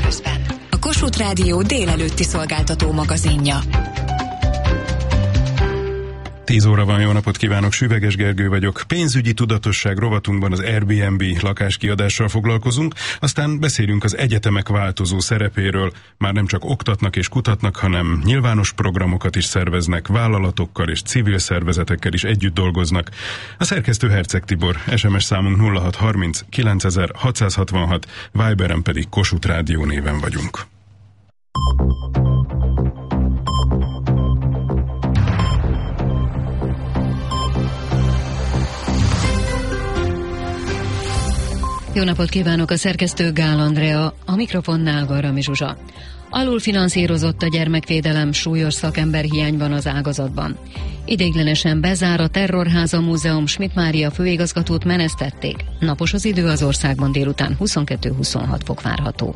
Napközben. A Kossuth Rádió délelőtti szolgáltató magazinja. 10 óra van, jó napot kívánok, Süveges Gergő vagyok. Pénzügyi tudatosság rovatunkban az Airbnb lakáskiadással foglalkozunk, aztán beszélünk az egyetemek változó szerepéről. Már nem csak oktatnak és kutatnak, hanem nyilvános programokat is szerveznek, vállalatokkal és civil szervezetekkel is együtt dolgoznak. A szerkesztő Herceg Tibor, SMS számunk 0630 9666, Viberen pedig Kossuth Rádió néven vagyunk. Jó napot kívánok, a szerkesztő Gál Andrea, a mikrofonnál Garami Zsuzsa. Alulfinanszírozott a gyermekvédelem, súlyos szakemberhiány van az ágazatban. Ideiglenesen bezár a Terrorháza Múzeum, Schmidt Mária főigazgatót menesztették. Napos az idő, az országban délután 22-26 fok várható.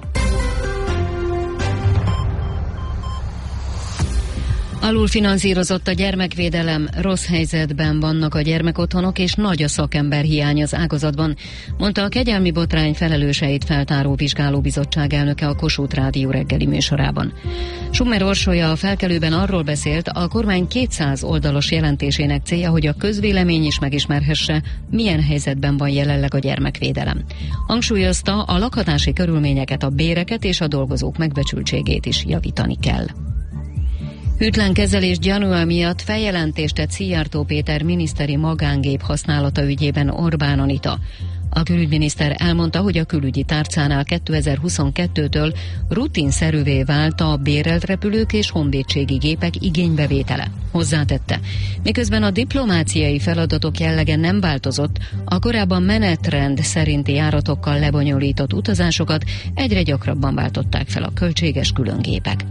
Alulfinanszírozott a gyermekvédelem, rossz helyzetben vannak a gyermekotthonok, és nagy a szakemberhiány az ágazatban, mondta a kegyelmi botrány felelőseit feltáró vizsgálóbizottság elnöke a Kossuth Rádió reggeli műsorában. Summer Orsolya a Felkelőben arról beszélt, a kormány 200 oldalas jelentésének célja, hogy a közvélemény is megismerhesse, milyen helyzetben van jelenleg a gyermekvédelem. Hangsúlyozta, a lakhatási körülményeket, a béreket és a dolgozók megbecsültségét is javítani kell. Hűtlen kezelés gyanúja miatt feljelentést tett Szijjártó Péter miniszteri magángép használata ügyében Orbán Anita. A külügyminiszter elmondta, hogy a külügyi tárcánál 2022-től rutinszerűvé vált a bérelt repülők és honvédségi gépek igénybevétele. Hozzátette, miközben a diplomáciai feladatok jellege nem változott, a korábban menetrend szerinti járatokkal lebonyolított utazásokat egyre gyakrabban váltották fel a költséges különgépek.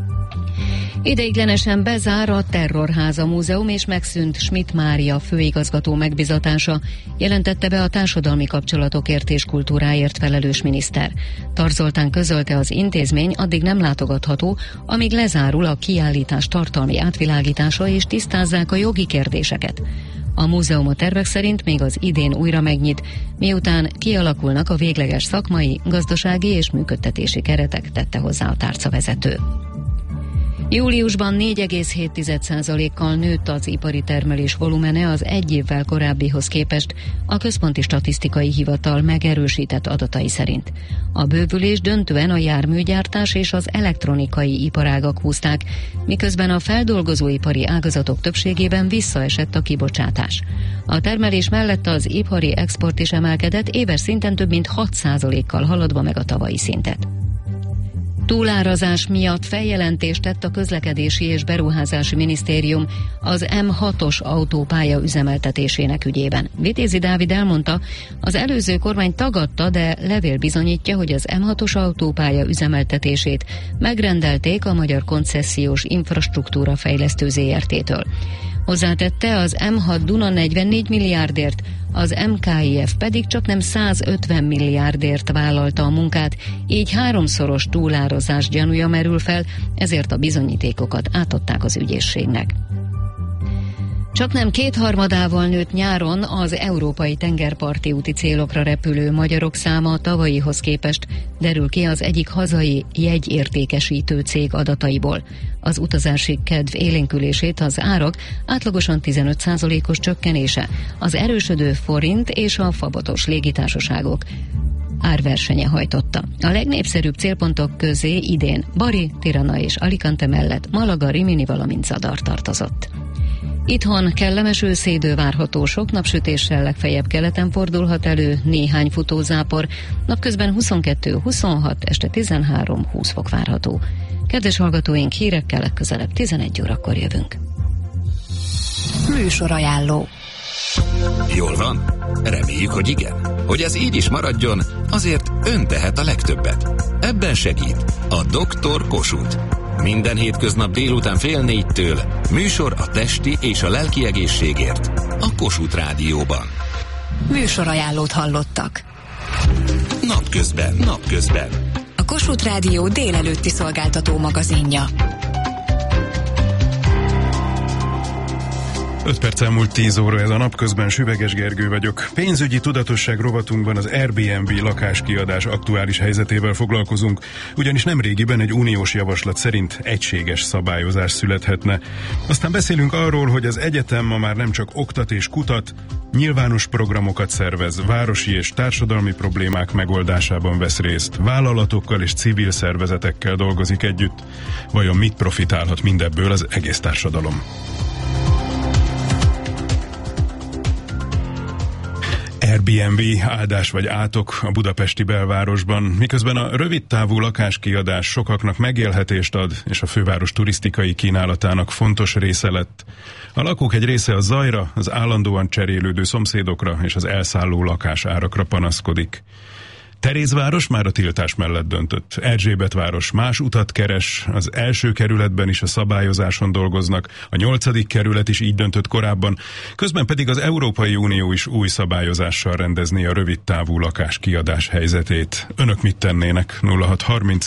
Ideiglenesen bezár a Terrorháza Múzeum, és megszűnt Schmidt Mária főigazgató megbizatása, jelentette be a társadalmi kapcsolatokért és kultúráért felelős miniszter. Tarts Zoltán közölte, az intézmény addig nem látogatható, amíg lezárul a kiállítás tartalmi átvilágítása és tisztázzák a jogi kérdéseket. A múzeum a tervek szerint még az idén újra megnyit, miután kialakulnak a végleges szakmai, gazdasági és működtetési keretek, tette hozzá a tárcavezető. Júliusban 4,7%-kal nőtt az ipari termelés volumene az egy évvel korábbihoz képest, a Központi Statisztikai Hivatal megerősített adatai szerint. A bővülés döntően a járműgyártás és az elektronikai iparágak húzták, miközben a feldolgozóipari ágazatok többségében visszaesett a kibocsátás. A termelés mellett az ipari export is emelkedett, éves szinten több mint 6%-kal haladva meg a tavalyi szintet. Túlárazás miatt feljelentést tett a Közlekedési és Beruházási Minisztérium az M6-os autópálya üzemeltetésének ügyében. Vitézi Dávid elmondta, az előző kormány tagadta, de levél bizonyítja, hogy az M6-os autópálya üzemeltetését megrendelték a Magyar Koncesziós Infrastruktúra Fejlesztő ZRT-től. Hozzátette, az M6 Duna 44 milliárdért, az MKIF pedig csaknem 150 milliárdért vállalta a munkát, így háromszoros túlárazás gyanúja merül fel, ezért a bizonyítékokat átadták az ügyészségnek. Csaknem 2/3 nőtt nyáron az európai tengerparti úti célokra repülő magyarok száma a tavalyihoz képest, derül ki az egyik hazai jegyértékesítő cég adataiból. Az utazási kedv élénkülését az árak átlagosan 15%-os csökkenése, az erősödő forint és a fabados légitársaságok árversenye hajtotta. A legnépszerűbb célpontok közé idén Bari, Tirana és Alicante mellett Malaga, Rimini, valamint Zadar tartozott. Itthon kellemes őszi idő várható, sok napsütéssel, legfeljebb keleten fordulhat elő, néhány futózápor, napközben 22-26, este 13-20 fok várható. Kedves hallgatóink, hírekkel legközelebb 11 órakor jövünk. Műsorajánló. Jól van? Reméljük, hogy igen. Hogy ez így is maradjon, azért ön tehet a legtöbbet. Ebben segít a Dr. Kossuth. Minden hétköznap délután 3:30 műsor a testi és a lelki egészségért a Kossuth Rádióban. Műsorajánlót hallottak. Napközben. A Kossuth Rádió délelőtti szolgáltató magazinja. 5 perc elmúlt 10 óra, ez a Napközben, Süveges Gergő vagyok. Pénzügyi tudatosság rovatunkban az Airbnb lakáskiadás aktuális helyzetével foglalkozunk, ugyanis nemrégiben egy uniós javaslat szerint egységes szabályozás születhetne. Aztán beszélünk arról, hogy az egyetem ma már nem csak oktat és kutat, nyilvános programokat szervez, városi és társadalmi problémák megoldásában vesz részt, vállalatokkal és civil szervezetekkel dolgozik együtt. Vajon mit profitálhat mindebből az egész társadalom? Airbnb, áldás vagy átok a budapesti belvárosban, miközben a rövidtávú lakáskiadás sokaknak megélhetést ad, és a főváros turisztikai kínálatának fontos része lett. A lakók egy része a zajra, az állandóan cserélődő szomszédokra és az elszálló lakásárakra panaszkodik. Terézváros már a tiltás mellett döntött. Erzsébetváros más utat keres, az első kerületben is a szabályozáson dolgoznak, a 8. kerület is így döntött korábban, közben pedig az Európai Unió is új szabályozással rendezné a rövidtávú lakáskiadás helyzetét. Önök mit tennének? 0630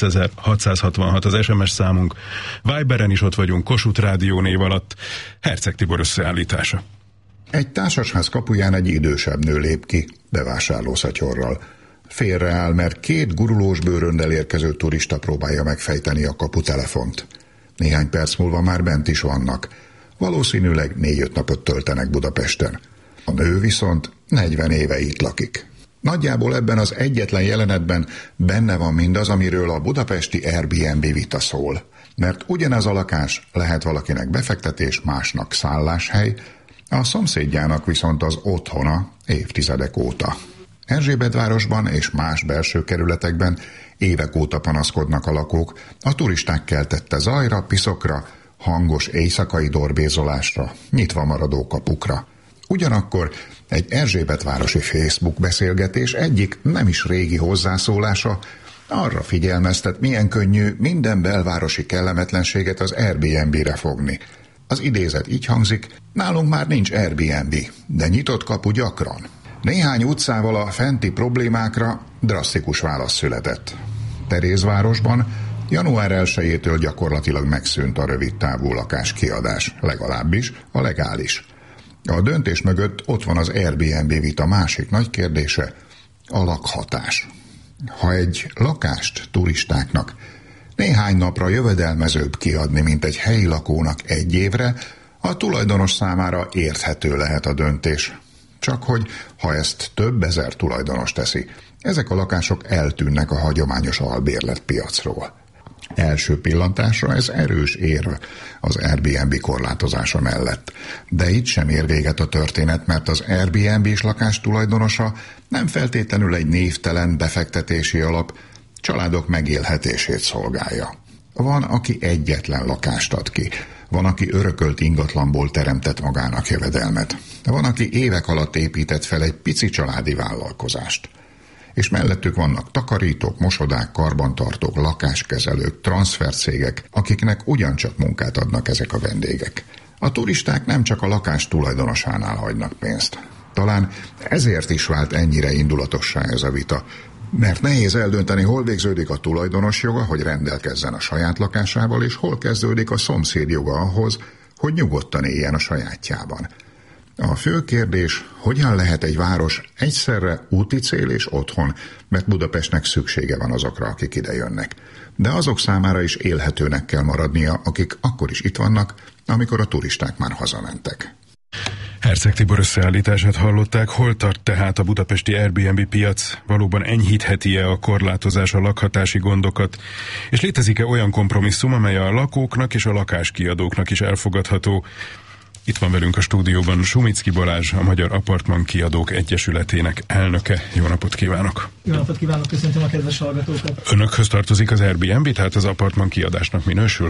9666 az SMS számunk. Viberen is ott vagyunk, Kossuth Rádió név alatt. Herceg Tibor összeállítása. Egy társasház kapuján egy idősebb nő lép ki, bevásárlószatyorral. Félreáll, mert 2 gurulós bőröndel érkező turista próbálja megfejteni a kaputelefont. Néhány perc múlva már bent is vannak. Valószínűleg 4-5 napot töltenek Budapesten. A nő viszont 40 éve itt lakik. Nagyjából ebben az egyetlen jelenetben benne van mindaz, amiről a budapesti Airbnb vita szól. Mert ugyanez a lakás lehet valakinek befektetés, másnak szálláshely, a szomszédjának viszont az otthona évtizedek óta. Erzsébetvárosban és más belső kerületekben évek óta panaszkodnak a lakók a turisták keltette zajra, piszokra, hangos éjszakai dorbézolásra, nyitva maradó kapukra. Ugyanakkor egy erzsébetvárosi Facebook beszélgetés egyik nem is régi hozzászólása arra figyelmeztet, milyen könnyű minden belvárosi kellemetlenséget az Airbnb-re fogni. Az idézet így hangzik: nálunk már nincs Airbnb, de nyitott kapu gyakran. Néhány utcával a fenti problémákra drasztikus válasz született. Terézvárosban január 1-től gyakorlatilag megszűnt a rövidtávú lakáskiadás, legalábbis a legális. A döntés mögött ott van az Airbnb vita másik nagy kérdése, a lakhatás. Ha egy lakást turistáknak néhány napra jövedelmezőbb kiadni, mint egy helyi lakónak 1 évre, a tulajdonos számára érthető lehet a döntés. Csak hogy, ha ezt több ezer tulajdonos teszi, ezek a lakások eltűnnek a hagyományos albérletpiacról. Első pillantásra ez erős érv az Airbnb korlátozása mellett. De itt sem ér véget a történet, mert az Airbnb-s lakás tulajdonosa nem feltétlenül egy névtelen befektetési alap, családok megélhetését szolgálja. Van, aki egyetlen lakást ad ki. Van, aki örökölt ingatlanból teremtett magának jövedelmet. Van, aki évek alatt épített fel egy pici családi vállalkozást. És mellettük vannak takarítók, mosodák, karbantartók, lakáskezelők, transfercégek, akiknek ugyancsak munkát adnak ezek a vendégek. A turisták nem csak a lakás tulajdonosánál hagynak pénzt. Talán ezért is vált ennyire indulatossá ez a vita, mert nehéz eldönteni, hol végződik a tulajdonos joga, hogy rendelkezzen a saját lakásával, és hol kezdődik a szomszéd joga ahhoz, hogy nyugodtan éljen a sajátjában. A fő kérdés, hogyan lehet egy város egyszerre úti cél és otthon, mert Budapestnek szüksége van azokra, akik ide jönnek. De azok számára is élhetőnek kell maradnia, akik akkor is itt vannak, amikor a turisták már hazamentek. Herceg Tibor összeállítását hallották. Hol tart tehát a budapesti Airbnb piac? Valóban enyhítheti-e a korlátozás a lakhatási gondokat? És létezik-e olyan kompromisszum, amely a lakóknak és a lakáskiadóknak is elfogadható? Itt van velünk a stúdióban Sumicki Balázs, a Magyar Apartman Kiadók Egyesületének elnöke. Jó napot kívánok! Jó napot kívánok, köszöntöm a kedves hallgatókat! Önökhöz tartozik az Airbnb, tehát az apartman kiadásnak minősül?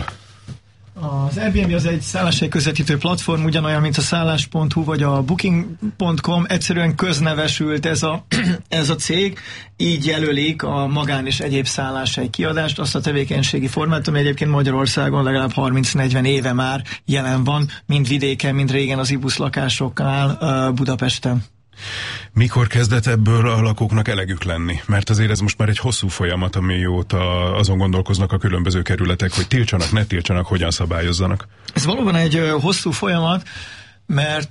Az Airbnb az egy szálláshely közvetítő platform, ugyanolyan, mint a szállás.hu vagy a booking.com, egyszerűen köznevesült ez a cég, így jelölik a magán és egyéb szálláshely kiadást, azt a tevékenységi formát, ami egyébként Magyarországon legalább 30-40 éve már jelen van, mind vidéken, mind régen az IBUS lakásoknál Budapesten. Mikor kezdett ebből a lakóknak elegük lenni? Mert azért ez most már egy hosszú folyamat, amióta azon gondolkoznak a különböző kerületek, hogy tiltsanak, ne tiltsanak, hogyan szabályozzanak. Ez valóban egy hosszú folyamat. mert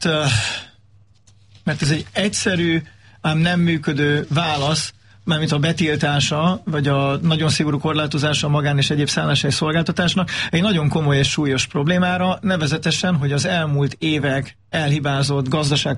ez egy egyszerű, ám nem működő válasz, mármint a betiltása, vagy a nagyon szigorú korlátozása a magán és egyéb szálláshely szolgáltatásnak egy nagyon komoly és súlyos problémára, nevezetesen, hogy az elmúlt évek elhibázott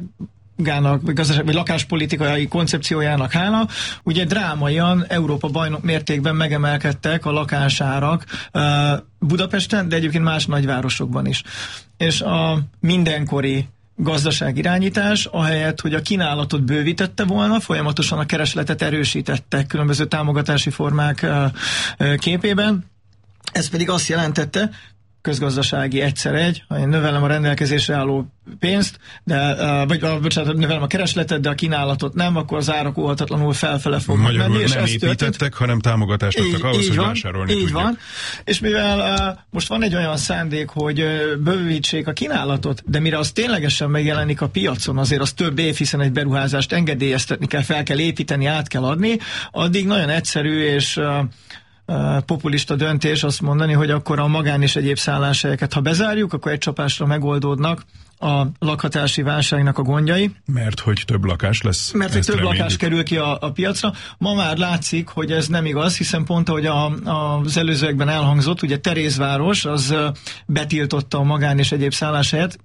vagy lakáspolitikai koncepciójának hála, ugye drámaian Európa bajnok mértékben megemelkedtek a lakásárak Budapesten, de egyébként más nagyvárosokban is. És a mindenkori gazdaságirányítás, ahelyett, hogy a kínálatot bővítette volna, folyamatosan a keresletet erősítettek különböző támogatási formák képében. Ez pedig azt jelentette, közgazdasági egyszer ha én növelem a rendelkezésre álló pénzt, növelem a keresletet, de a kínálatot nem, akkor az árak óhatatlanul felfele fognak menni. És nem építettek, hanem támogatást adtak ahhoz, hogy vásárolni tudják. Így van. És mivel most van egy olyan szándék, hogy bővítsék a kínálatot, de mire az ténylegesen megjelenik a piacon, azért az több év, hiszen egy beruházást engedélyeztetni kell, fel kell építeni, át kell adni, addig nagyon egyszerű és populista döntés azt mondani, hogy akkor a magán és egyéb szálláshelyeket, ha bezárjuk, akkor egy csapásra megoldódnak a lakhatási válságnak a gondjai. Mert hogy több lakás lesz. Mert hogy több lakás kerül ki a piacra. Ma már látszik, hogy ez nem igaz, hiszen pont ahogy az előzőekben elhangzott, ugye Terézváros az betiltotta a magán és egyéb szálláshelyet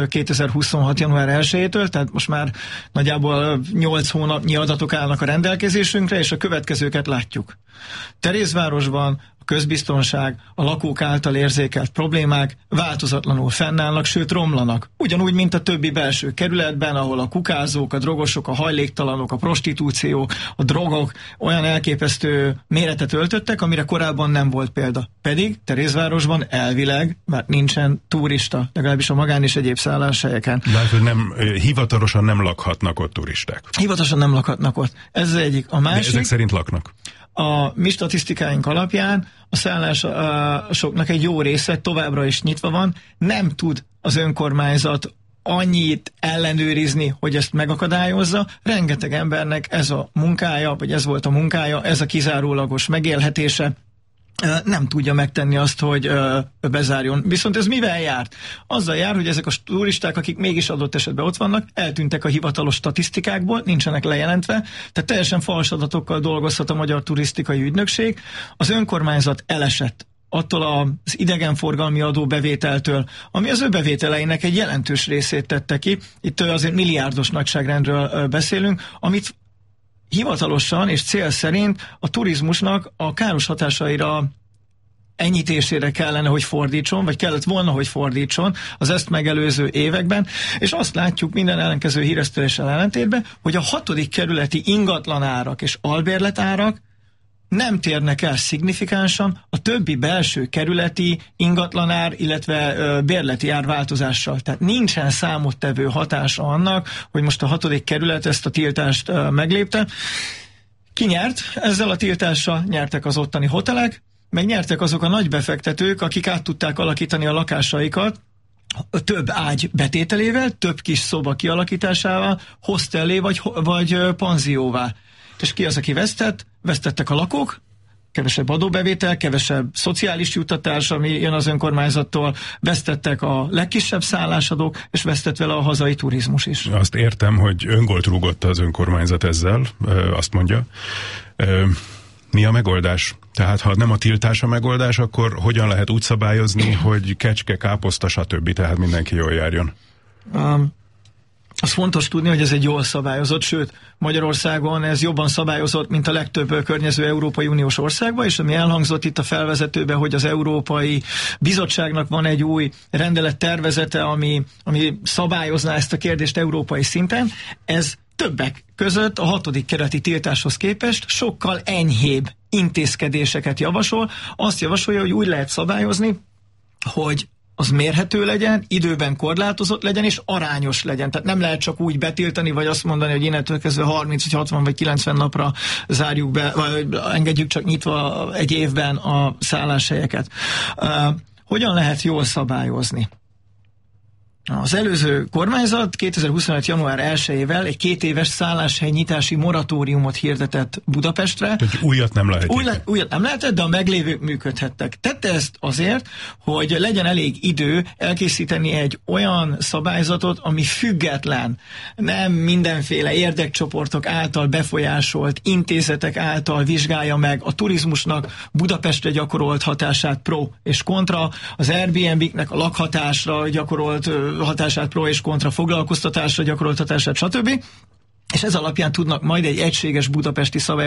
2026. január 1-től, tehát most már nagyjából 8 hónapnyi adatok állnak a rendelkezésünkre, és a következőket látjuk. Terézvárosban a közbiztonság, a lakók által érzékelt problémák változatlanul fennállnak, sőt romlanak. Ugyanúgy, mint a többi belső kerületben, ahol a kukázók, a drogosok, a hajléktalanok, a prostitúció, a drogok olyan elképesztő méretet öltöttek, amire korábban nem volt példa. Pedig Terézvárosban elvileg már nincsen turista, legalábbis a magán és egyéb szálláshelyeken. De hivatalosan nem lakhatnak ott turisták. Hivatalosan nem lakhatnak ott. Ez az egyik. A másik, de ezek szerint laknak. A mi statisztikáink alapján a szállásoknak egy jó része továbbra is nyitva van, nem tud az önkormányzat annyit ellenőrizni, hogy ezt megakadályozza. Rengeteg embernek ez a munkája, vagy ez volt a munkája, ez a kizárólagos megélhetése. Nem tudja megtenni azt, hogy bezárjon. Viszont ez mivel járt? Azzal jár, hogy ezek a turisták, akik mégis adott esetben ott vannak, eltűntek a hivatalos statisztikákból, nincsenek lejelentve, tehát teljesen fals adatokkal dolgozhat a Magyar Turisztikai Ügynökség. Az önkormányzat elesett attól az idegenforgalmi adóbevételtől, ami az ő bevételeinek egy jelentős részét tette ki. Itt azért milliárdos nagyságrendről beszélünk, amit hivatalosan és cél szerint a turizmusnak a káros hatásaira enyhítésére kellene, hogy fordítson, vagy kellett volna, hogy fordítson az ezt megelőző években, és azt látjuk minden ellenkező híreszteléssel ellentétben, hogy a 6. kerületi ingatlanárak és albérletárak nem térnek el szignifikánsan a többi belső kerületi ingatlanár, illetve bérleti árváltozással. Tehát nincsen számottevő hatása annak, hogy most a 6. kerület ezt a tiltást meglépte. Ki nyert? Ezzel a tiltással nyertek az ottani hotelek, meg nyertek azok a nagy befektetők, akik át tudták alakítani a lakásaikat több ágy betételével, több kis szoba kialakításával, hostellé vagy panzióvá. És ki az, aki vesztett? Vesztettek a lakók, kevesebb adóbevétel, kevesebb szociális juttatás, ami jön az önkormányzattól, vesztettek a legkisebb szállásadók, és vesztett vele a hazai turizmus is. Azt értem, hogy öngolt rúgott az önkormányzat ezzel, azt mondja. Mi a megoldás? Tehát ha nem a tiltás a megoldás, akkor hogyan lehet úgy szabályozni, hogy kecske, káposzta, stb. Tehát mindenki jól járjon? Az fontos tudni, hogy ez egy jól szabályozott, sőt, Magyarországon ez jobban szabályozott, mint a legtöbb környező Európai Uniós országban, és ami elhangzott itt a felvezetőben, hogy az Európai Bizottságnak van egy új rendelet tervezete, ami szabályozná ezt a kérdést európai szinten, ez többek között a 6. kerületi tiltáshoz képest sokkal enyhébb intézkedéseket javasol. Azt javasolja, hogy úgy lehet szabályozni, hogy az mérhető legyen, időben korlátozott legyen, és arányos legyen. Tehát nem lehet csak úgy betiltani, vagy azt mondani, hogy innentől kezdve 30, vagy 60, vagy 90 napra zárjuk be, vagy engedjük csak nyitva egy évben a szálláshelyeket. Hogyan lehet jól szabályozni? Az előző kormányzat 2025. január 1-ével egy 2 éves szálláshely-nyitási moratóriumot hirdetett Budapestre. Hogy újat nem lehet. Újat nem lehetett, de a meglévők működhettek. Tette ezt azért, hogy legyen elég idő elkészíteni egy olyan szabályzatot, ami független, nem mindenféle érdekcsoportok által befolyásolt, intézetek által vizsgálja meg a turizmusnak Budapestre gyakorolt hatását pro és kontra, az Airbnb-nek a lakhatásra gyakorolt hatását pro és kontra, foglalkoztatásra gyakorolt hatását, stb. És ez alapján tudnak majd egy egységes budapesti szabály